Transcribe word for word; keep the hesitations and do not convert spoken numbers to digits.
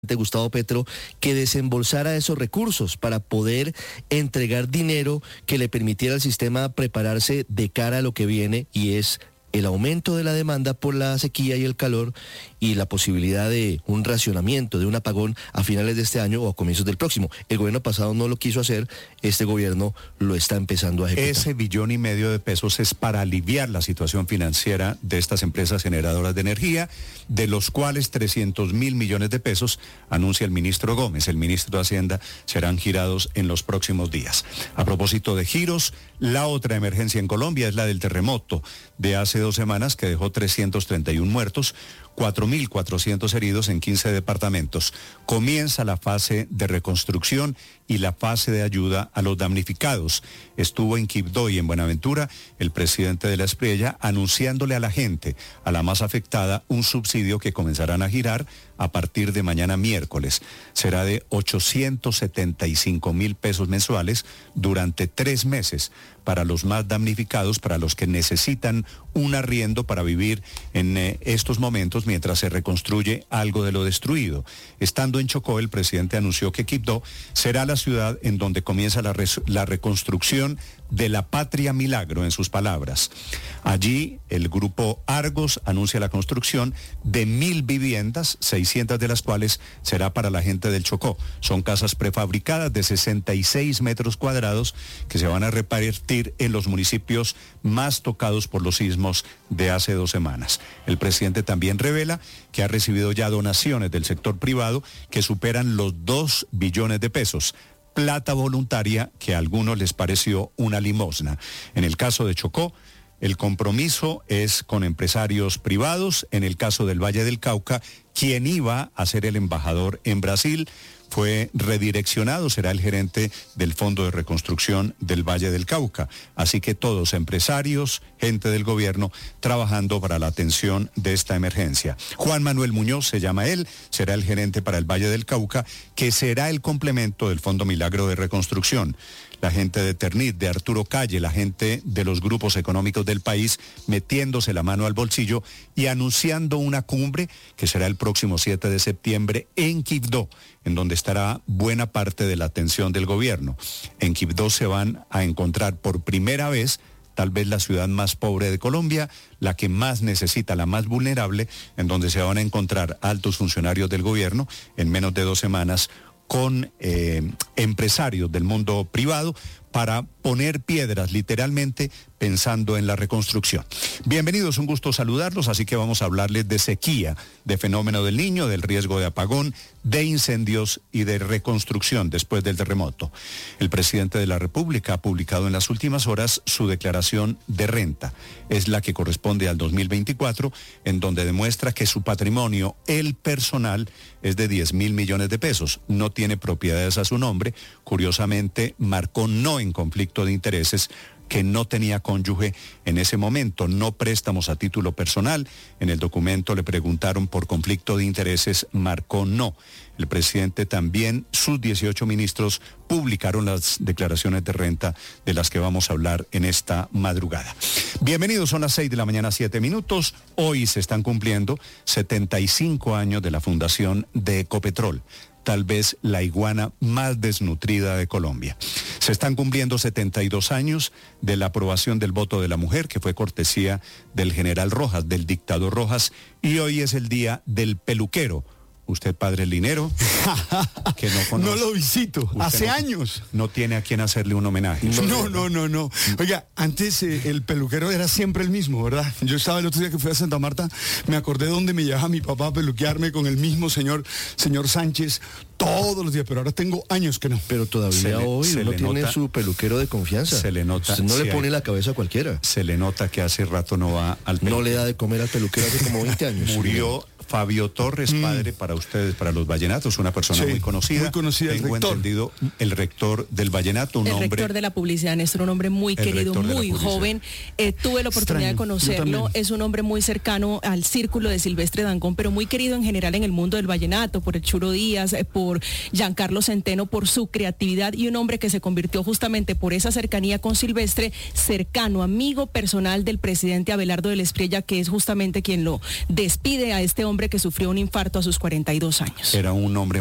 Gustavo Petro, que desembolsara esos recursos para poder entregar dinero que le permitiera al sistema prepararse de cara a lo que viene, y es el aumento de la demanda por la sequía y el calor, y la posibilidad de un racionamiento, de un apagón a finales de este año o a comienzos del próximo. El gobierno pasado no lo quiso hacer, este gobierno lo está empezando a ejecutar. Ese billón y medio de pesos es para aliviar la situación financiera de estas empresas generadoras de energía, de los cuales trescientos mil millones de pesos, anuncia el ministro Gómez. El ministro de Hacienda, serán girados en los próximos días. A propósito de giros, la otra emergencia en Colombia es la del terremoto de hace dos semanas, que dejó trescientos treinta y uno muertos, cuatro mil cuatrocientos heridos en quince departamentos. Comienza la fase de reconstrucción y la fase de ayuda a los damnificados. Estuvo en Quibdó y en Buenaventura el presidente de la Espriella anunciándole a la gente, a la más afectada, un subsidio que comenzarán a girar a partir de mañana miércoles. Será de ochocientos setenta y cinco mil pesos mensuales durante tres meses para los más damnificados, para los que necesitan un arriendo para vivir en eh, estos momentos mientras se reconstruye algo de lo destruido. Estando en Chocó, el presidente anunció que Quibdó será la ciudad en donde comienza la, res- la reconstrucción de la patria milagro, en sus palabras. Allí el grupo Argos anuncia la construcción de mil viviendas, seiscientas de las cuales será para la gente del Chocó. Son casas prefabricadas de sesenta y seis metros cuadrados que se van a repartir en los municipios más tocados por los sismos de hace dos semanas. El presidente también revela que ha recibido ya donaciones del sector privado que superan los dos billones de pesos. Plata voluntaria que a algunos les pareció una limosna. En el caso de Chocó, el compromiso es con empresarios privados. En el caso del Valle del Cauca, quien iba a ser el embajador en Brasil fue redireccionado, será el gerente del Fondo de Reconstrucción del Valle del Cauca. Así que todos, empresarios, gente del gobierno, trabajando para la atención de esta emergencia. Juan Manuel Muñoz se llama él, será el gerente para el Valle del Cauca, que será el complemento del Fondo Milagro de Reconstrucción. La gente de Ternit, de Arturo Calle, la gente de los grupos económicos del país, metiéndose la mano al bolsillo y anunciando una cumbre que será el próximo siete de septiembre en Quibdó, en donde estará buena parte de la atención del gobierno. En Quibdó se van a encontrar por primera vez tal vez la ciudad más pobre de Colombia, la que más necesita, la más vulnerable, en donde se van a encontrar altos funcionarios del gobierno en menos de dos semanas con eh, empresarios del mundo privado para poner piedras, literalmente, pensando en la reconstrucción. Bienvenidos, un gusto saludarlos, así que vamos a hablarles de sequía, de fenómeno del Niño, del riesgo de apagón, de incendios y de reconstrucción después del terremoto. El presidente de la República ha publicado en las últimas horas su declaración de renta. Es la que corresponde al dos mil veinticuatro, en donde demuestra que su patrimonio, el personal, es de diez mil millones de pesos. No tiene propiedades a su nombre. Curiosamente, marcó no en conflicto de intereses, que no tenía cónyuge en ese momento, no préstamos a título personal. En el documento le preguntaron por conflicto de intereses, marcó no. El presidente también, sus dieciocho ministros, publicaron las declaraciones de renta de las que vamos a hablar en esta madrugada. Bienvenidos, son las seis de la mañana, siete minutos. Hoy se están cumpliendo setenta y cinco años de la fundación de Ecopetrol, tal vez la iguana más desnutrida de Colombia. Se están cumpliendo setenta y dos años de la aprobación del voto de la mujer, que fue cortesía del general Rojas, del dictador Rojas, y hoy es el día del peluquero. Usted, padre Linero, que no conoce. No lo visito, hace no, años. No tiene a quien hacerle un homenaje. No, no, no, no. Oiga, antes eh, el peluquero era siempre el mismo, ¿verdad? Yo estaba el otro día que fui a Santa Marta, me acordé dónde me llevaba mi papá a peluquearme con el mismo señor, señor Sánchez, todos los días, pero ahora tengo años que no. Pero todavía le, hoy uno tiene nota, su peluquero de confianza. Se le nota. Usted no le pone hay, la cabeza a cualquiera. Se le nota que hace rato no va al peluquero. No le da de comer al peluquero hace como veinte años. Murió Fabio Torres, mm. padre para ustedes, para los vallenatos, una persona sí, muy conocida. Muy conocida. Tengo el rector. entendido, el rector del vallenato, un el hombre. El rector de la publicidad, Néstor, un hombre muy querido, muy joven. Eh, tuve la oportunidad Extraño. de conocerlo. Es un hombre muy cercano al círculo de Silvestre Dangond, pero muy querido en general en el mundo del vallenato, por el Churo Díaz, eh, por Giancarlo Centeno, por su creatividad, y un hombre que se convirtió justamente por esa cercanía con Silvestre, cercano, amigo personal del presidente Abelardo de la Espriella, que es justamente quien lo despide a este hombre hombre que sufrió un infarto a sus cuarenta y dos años. Era un hombre